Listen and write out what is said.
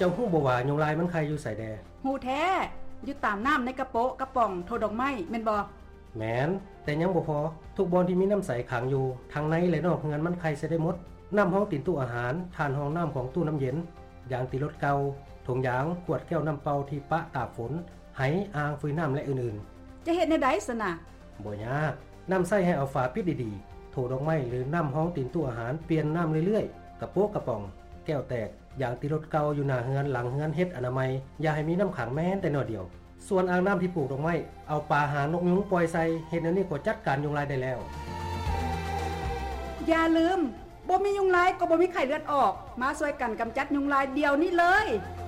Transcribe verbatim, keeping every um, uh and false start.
จ้าฮู้บ่ว่ายุงลายมันไข่อยู่ไสแดฮู้แท้อยู่ตามน้ำในกระโปะกระป๋องโทดอกไม้แม่นบ่แม่นแต่ยังบ่พอทุกบ่อนที่มีน้ำใสขังอยู่ทั้งในและนอกเฮือนมันไข่ใส่ได้หมดน้ำห้องตีนตู้อาหารทานห้องน้ำของตู้น้ำเย็นอย่างตีรถเก่าถุงยางขวดแก้วน้ำเปล่าที่ปะตากฝนไหอ่างฟืนน้ำและอื่นๆจะเฮ็ดแนวใดซะน่ะบ่ยากน้ำใส่ให้เอาฝาปิดดีๆโถดอกไม้หรือน้ำห้องตีนตู้อาหารเปลี่ยนน้ำเรื่อยๆกระโปะกระป๋องแก้วแตกอย่างตีรถเก่าอยู่หน้าเฮือนหลังเฮือนเฮ็ดอนามัยอย่าให้มีน้ำขังแม้แต่น้อยเดียวส่วนอ่างน้ำที่ปลูกดอกไม้เอาปลาหางนกยุงปล่อยใส่เฮ็ดแนวนี้ก็จัดการยุงลายได้แล้วอย่าลืมบ่มียุงลายก็บ่มีไข้เลือดออกมาช่วยกันกำจัดยุงลายเดี๋ยวนี้เลย